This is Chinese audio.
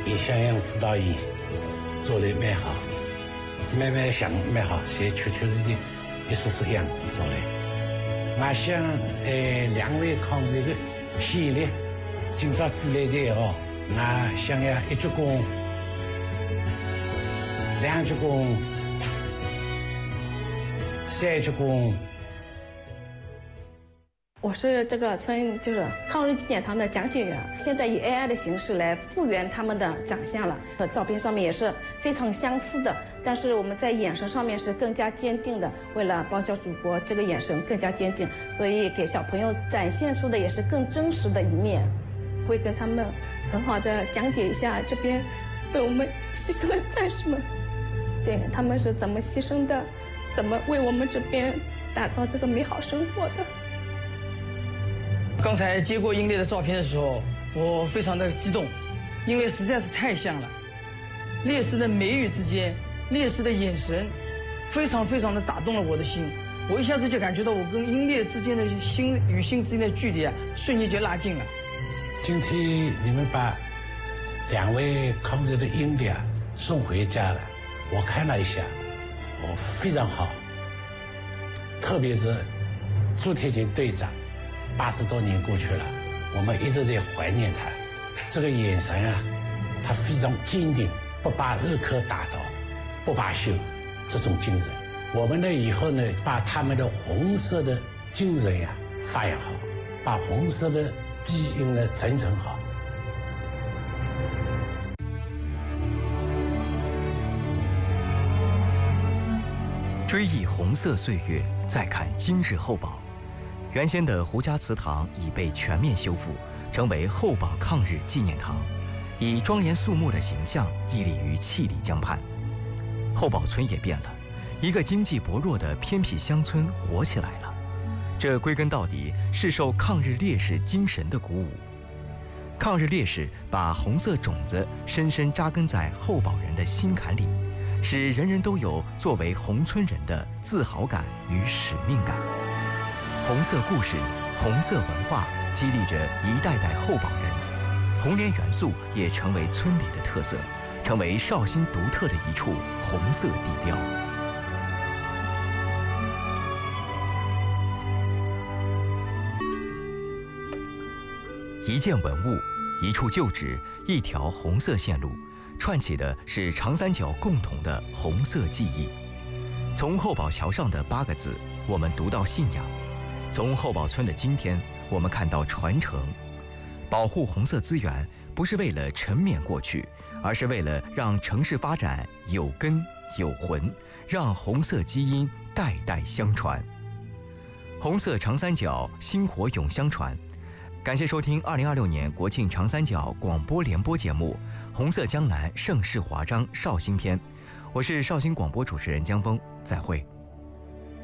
也想知道伊做得蛮好，慢慢想蛮好，现在确实的一丝丝样做的。我想两位抗日的霹雳，今朝过来的哦，我想要1鞠躬，2鞠躬，3鞠躬。 我是这个村就是抗日纪念堂的讲解员，现在以 AI 的形式来复原他们的长相了，照片上面也是非常相似的，但是我们在眼神上面是更加坚定的，为了报效祖国，这个眼神更加坚定，所以给小朋友展现出的也是更真实的一面，会跟他们很好的讲解一下这边为我们牺牲的战士们，对他们是怎么牺牲的，怎么为我们这边打造这个美好生活的。 刚才接过英烈的照片的时候，我非常的激动，因为实在是太像了。烈士的眉宇之间，烈士的眼神，非常的打动了我的心。我一下子就感觉到我跟英烈之间的心与心之间的距离啊，瞬间就拉近了。 今天你们把2位抗日的英烈送回家了，我看了一下，非常好，特别是朱铁军队长。80多年过去了，我们一直在怀念他。这个眼神啊，他非常坚定，不怕日寇打倒，不罢休，这种精神。我们呢以后呢，把他们的红色的精神呀发扬好，把红色的基因呢传承好。 追忆红色岁月，再看今日后堡。原先的胡家祠堂已被全面修复，成为后堡抗日纪念堂，以庄严肃穆的形象屹立于七里江畔。后堡村也变了，一个经济薄弱的偏僻乡村活起来了。这归根到底是受抗日烈士精神的鼓舞。抗日烈士把红色种子深深扎根在后堡人的心坎里，使人人都有作为红村人的自豪感与使命感。红色故事、红色文化激励着一代代后堡人，红莲元素也成为村里的特色，成为绍兴独特的一处红色地标。一件文物，一处旧址，一条红色线路，串起的是长三角共同的红色记忆。从后堡桥上的8个字，我们读到信仰。从后堡村的今天，我们看到传承。保护红色资源，不是为了沉湎过去，而是为了让城市发展有根有魂，让红色基因代代相传。红色长三角，薪火永相传。感谢收听2026年国庆长三角广播联播节目《红色江南盛世华章绍兴篇》，我是绍兴广播主持人江峰，再会。